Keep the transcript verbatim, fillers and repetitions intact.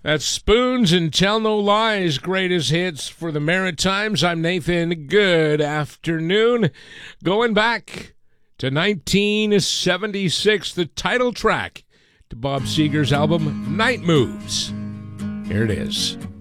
That's Spoons and Tell No Lies, greatest hits for the Maritimes. I'm Nathan. Good afternoon. Going back to nineteen seventy-six, the title track to Bob Seger's album, Night Moves. Here it is.